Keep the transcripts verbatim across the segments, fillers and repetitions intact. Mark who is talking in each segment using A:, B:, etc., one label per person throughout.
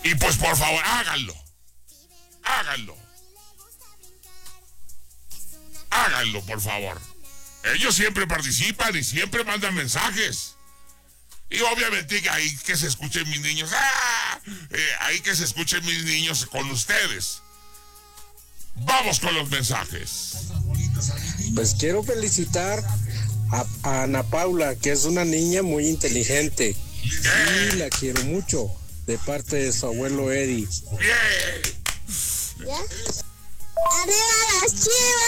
A: Y pues por favor, háganlo. Háganlo. Háganlo, por favor. Ellos siempre participan y siempre mandan mensajes. Y obviamente que ahí que se escuchen mis niños. ¡Ah! Eh, ahí que se escuchen mis niños con ustedes. Vamos con los mensajes.
B: Pues quiero felicitar a, a Ana Paula, que es una niña muy inteligente.
A: Bien.
B: Y la quiero mucho, de parte de su abuelo Eddie.
A: Bien.
C: ¿Ya? ¡Arriba las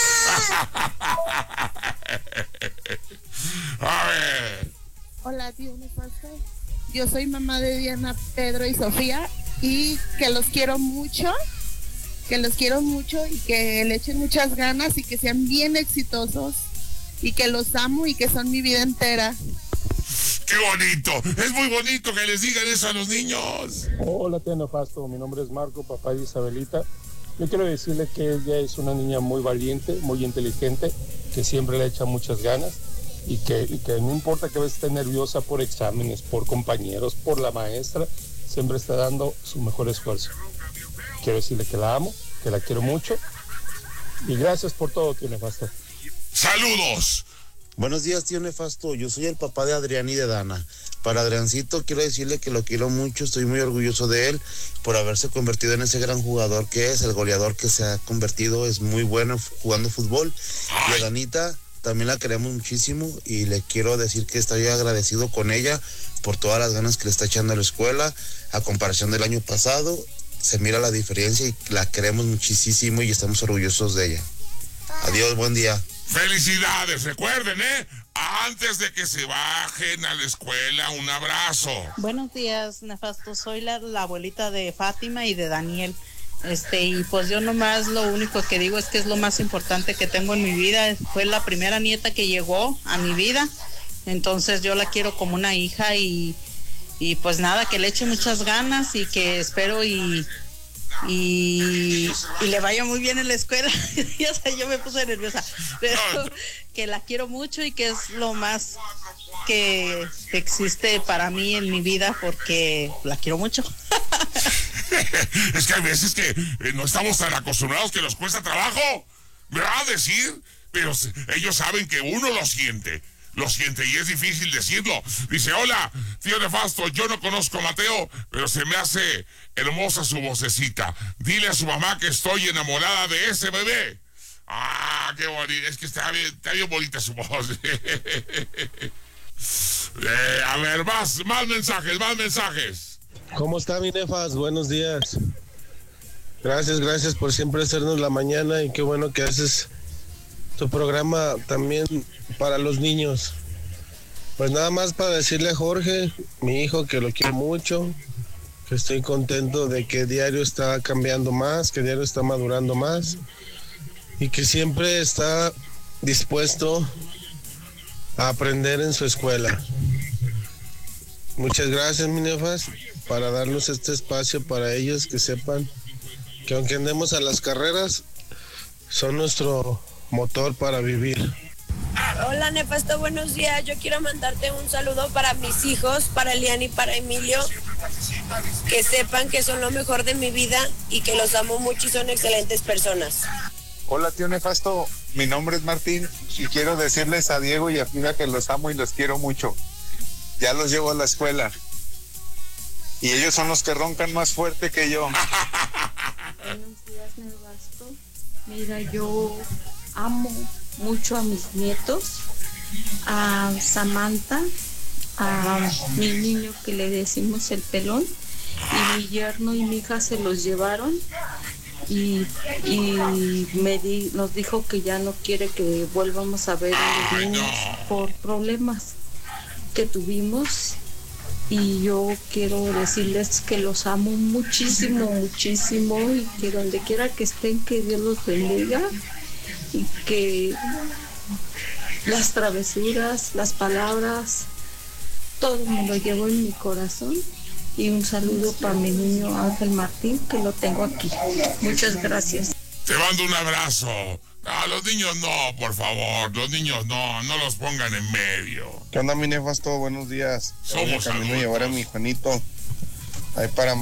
C: Chivas!
A: A ver.
D: Hola, tío Nefasto. Yo soy mamá de Diana, Pedro y Sofía y que los quiero mucho, que los quiero mucho y que le echen muchas ganas y que sean bien exitosos y que los amo y que son mi vida entera.
A: ¡Qué bonito! Es muy bonito que les digan eso a los niños.
E: Hola, tío Nefasto. Mi nombre es Marco, papá de Isabelita. Yo quiero decirle que ella es una niña muy valiente, muy inteligente, que siempre le echa muchas ganas y que, y que no importa que a veces esté nerviosa por exámenes, por compañeros, por la maestra, siempre está dando su mejor esfuerzo. Quiero decirle que la amo, que la quiero mucho y gracias por todo, tío Nefasto.
A: ¡Saludos!
F: Buenos días, tío Nefasto. Yo soy el papá de Adrián y de Dana. Para Adriancito quiero decirle que lo quiero mucho, estoy muy orgulloso de él por haberse convertido en ese gran jugador que es, el goleador que se ha convertido, es muy bueno jugando fútbol. Y a Danita también la queremos muchísimo y le quiero decir que estoy agradecido con ella por todas las ganas que le está echando a la escuela. A comparación del año pasado, se mira la diferencia y la queremos muchísimo y estamos orgullosos de ella. Adiós, buen día.
A: ¡Felicidades! Recuerden, ¿eh? Antes de que se bajen a la escuela, un abrazo.
G: Buenos días, Nefasto. Soy la, la abuelita de Fátima y de Daniel. Este, y pues yo nomás lo único que digo es que es lo más importante que tengo en mi vida. Fue la primera nieta que llegó a mi vida. Entonces yo la quiero como una hija y, y pues nada, que le eche muchas ganas y que espero y... Y, y le vaya muy bien en la escuela. Ya sé, yo me puse nerviosa, pero que la quiero mucho y que es lo más que existe para mí en mi vida porque la quiero mucho.
A: Es que hay veces que eh, no estamos tan acostumbrados que nos cuesta trabajo, ¿verdad? Decir, pero ellos saben que uno lo siente. Lo siente y es difícil decirlo. Dice, hola, tío Nefasto, yo no conozco a Mateo, pero se me hace hermosa su vocecita. Dile a su mamá que estoy enamorada de ese bebé. Ah, qué bonito. Es que está bien, está bien bonita su voz. eh, a ver, más, más mensajes, más mensajes.
B: ¿Cómo está, mi Nefas? Buenos días. Gracias, gracias por siempre hacernos la mañana y qué bueno que haces tu programa también para los niños. Pues nada más para decirle a Jorge, mi hijo, que lo quiero mucho, que estoy contento de que diario está cambiando más, que diario está madurando más y que siempre está dispuesto a aprender en su escuela. Muchas gracias, mi Nefas, para darnos este espacio para ellos, que sepan que aunque andemos a las carreras, son nuestro motor para vivir.
H: Hola, Nefasto, buenos días. Yo quiero mandarte un saludo para mis hijos, para Elian y para Emilio, que sepan que son lo mejor de mi vida y que los amo mucho y son excelentes personas.
I: Hola, tío Nefasto, mi nombre es Martín y quiero decirles a Diego y a Frida que los amo y los quiero mucho. Ya los llevo a la escuela y ellos son los que roncan más fuerte que yo.
J: Buenos días, Nefasto. Mira, yo amo mucho a mis nietos, a Samantha, a mi niño que le decimos el pelón, y mi yerno y mi hija se los llevaron y, y me di, nos dijo que ya no quiere que vuelvamos a ver a los niños por problemas que tuvimos. Y yo quiero decirles que los amo muchísimo, muchísimo y que donde quiera que estén, que Dios los bendiga y que las travesuras, las palabras, todo me lo llevo en mi corazón. Y un saludo para mi niño Ángel Martín, que lo tengo aquí. Muchas gracias.
A: Te mando un abrazo. A los niños no, por favor. Los niños no, no los pongan en medio.
I: ¿Qué onda, mi Nefasto? Buenos días.
A: Somos
I: camino
A: adultos.
I: a llevar a mi Juanito ahí para